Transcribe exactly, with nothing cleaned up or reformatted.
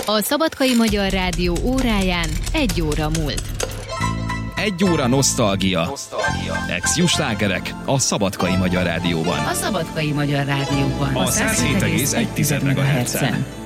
A Szabadkai Magyar Rádió óráján egy óra múlt. Egy óra nosztalgia. Ex-Ju slágerek a Szabadkai Magyar Rádióban. A Szabadkai Magyar Rádióban. A száz hét egész egy megahertzen.